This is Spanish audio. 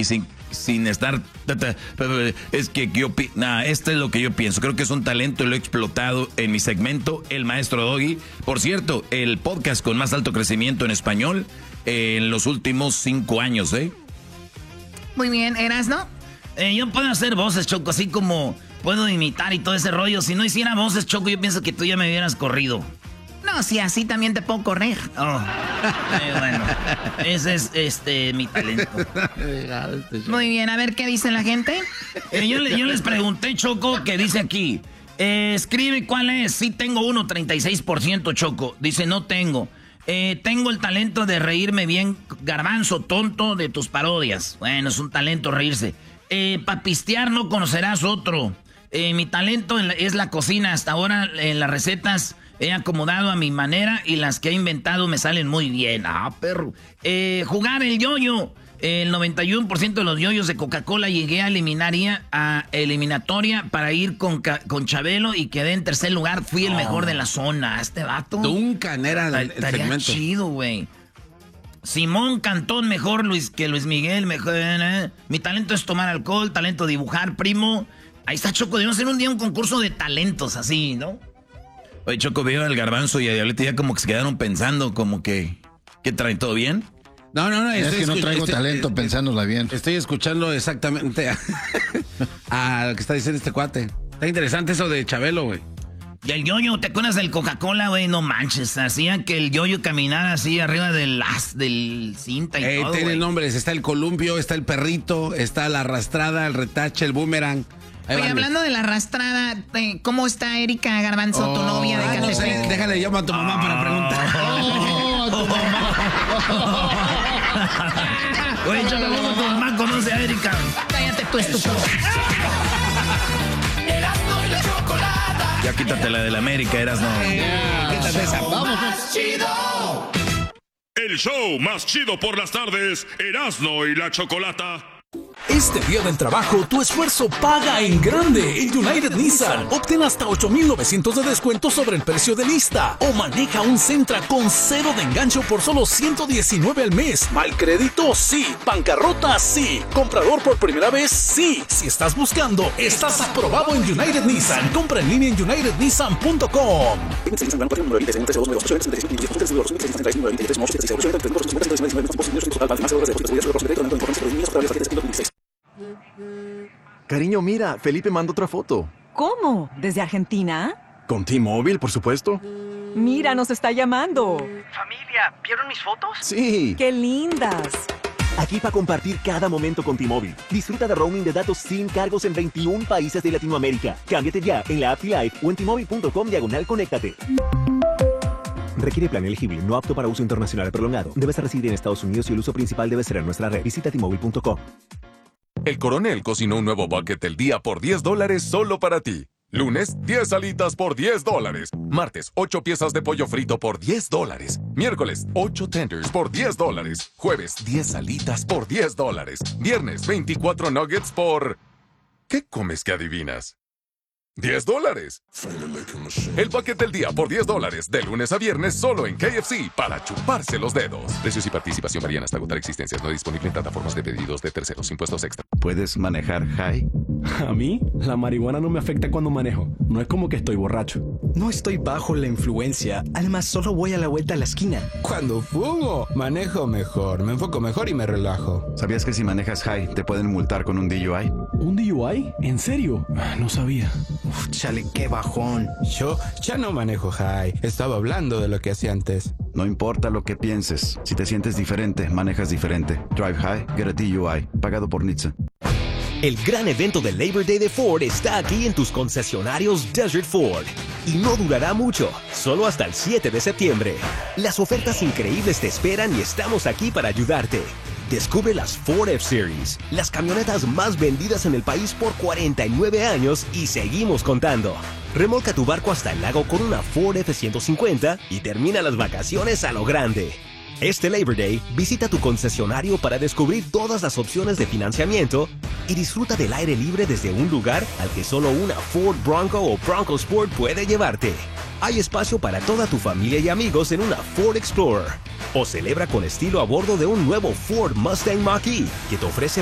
y sin estar... Es que esto es lo que yo pienso. Creo que es un talento y lo he explotado en mi segmento, El Maestro Doggy. Por cierto, el podcast con más alto crecimiento en español en los últimos 5 años, ¿eh? Muy bien, ¿Erasno? Yo puedo hacer voces, Choco, así como puedo imitar y todo ese rollo. Si no hiciera voces, Choco, yo pienso que tú ya me hubieras corrido. No, si así también te puedo correr. Oh. Bueno, ese es mi talento. Muy bien, a ver qué dice la gente. Yo les pregunté, Choco, que dice aquí. Escribe cuál es. Sí tengo uno, 36%, Choco. Dice, no tengo. Tengo el talento de reírme bien, garbanzo, tonto, de tus parodias. Bueno, es un talento reírse. Para pistear no conocerás otro. Mi talento es la cocina. Hasta ahora en las recetas he acomodado a mi manera y las que he inventado me salen muy bien. Ah, perro. Jugar el yoyo. El 91% de los yoyos de Coca-Cola llegué a eliminatoria para ir con Chabelo y quedé en tercer lugar. Fui el mejor de la zona. Este vato. Duncan era el segmento. Chido, güey. Simón Cantón mejor que Luis Miguel. Mejor, Mi talento es tomar alcohol, talento dibujar, primo. Ahí está, Choco. Debemos hacer un día un concurso de talentos así, ¿no? Oye, Choco, veo al Garbanzo y a Diablito ya como que se quedaron pensando como que... ¿Qué traen? ¿Todo bien? No, es que no traigo talento pensándola bien. Estoy escuchando exactamente a lo que está diciendo este cuate. Está interesante eso de Chabelo, güey. Y el yoyo, ¿te acuerdas del Coca-Cola, güey? No manches, hacían que el yoyo caminara así arriba del cinta y todo, tiene nombres, está el columpio, está el perrito, está la arrastrada, el retache, el boomerang. Oye, hablando de la arrastrada, ¿cómo está Erika Garbanzo, tu novia de Catepec? No sé, déjale, llamo a tu mamá para preguntar. A tu mamá. Oye, yo luego tu mamá conoce a Erika. Cállate tú, estúpido. Ya quítate la de la América, Erasno. Quítate esa. Vamos. El show más chido por las tardes, Erasno y la Chocolata. Este día del trabajo, tu esfuerzo paga en grande en United Nissan. Obtén hasta $8,900 de descuento sobre el precio de lista. O maneja un Sentra con 0 de engancho por solo $119 al mes. ¿Mal crédito? Sí. ¿Bancarrota? Sí. ¿Comprador por primera vez? Sí. Si estás buscando, estás aprobado en United Nissan. Compra en línea en unitednissan.com. Cariño, mira, Felipe mandó otra foto. ¿Cómo? ¿Desde Argentina? Con T-Mobile, por supuesto. Mira, nos está llamando. Familia, ¿vieron mis fotos? Sí. ¡Qué lindas! Aquí para compartir cada momento con T-Mobile. Disfruta de roaming de datos sin cargos en 21 países de Latinoamérica. Cámbiate ya en la app Live o en T-Mobile.com/conéctate. Requiere plan elegible, no apto para uso internacional prolongado. Debes residir en Estados Unidos y el uso principal debe ser en nuestra red. Visita T-Mobile.com. El Coronel cocinó un nuevo bucket del día por $10 solo para ti. Lunes, 10 alitas por $10. Martes, 8 piezas de pollo frito por $10. Miércoles, 8 tenders por $10. Jueves, 10 alitas por $10. Viernes, 24 nuggets por... ¿Qué comes que adivinas? $10. El bucket del día por $10, de lunes a viernes solo en KFC para chuparse los dedos. Precios y participación varían hasta agotar existencias. No disponible en plataformas de pedidos de terceros. Impuestos extra. ¿Puedes manejar high? A mí, la marihuana no me afecta cuando manejo. No es como que estoy borracho. No estoy bajo la influencia. Además, solo voy a la vuelta a la esquina. Cuando fumo, manejo mejor, me enfoco mejor y me relajo. ¿Sabías que si manejas high te pueden multar con un DUI? ¿Un DUI? ¿En serio? No sabía. Uf, chale, qué bajón. Yo ya no manejo high. Estaba hablando de lo que hacía antes. No importa lo que pienses. Si te sientes diferente, manejas diferente. Drive high, get a DUI. Pagado por NHTSA. El gran evento del Labor Day de Ford está aquí en tus concesionarios Desert Ford. Y no durará mucho, solo hasta el 7 de septiembre. Las ofertas increíbles te esperan y estamos aquí para ayudarte. Descubre las Ford F-Series, las camionetas más vendidas en el país por 49 años y seguimos contando. Remolca tu barco hasta el lago con una Ford F-150 y termina las vacaciones a lo grande. Este Labor Day, visita tu concesionario para descubrir todas las opciones de financiamiento y disfruta del aire libre desde un lugar al que solo una Ford Bronco o Bronco Sport puede llevarte. Hay espacio para toda tu familia y amigos en una Ford Explorer. O celebra con estilo a bordo de un nuevo Ford Mustang Mach-E que te ofrece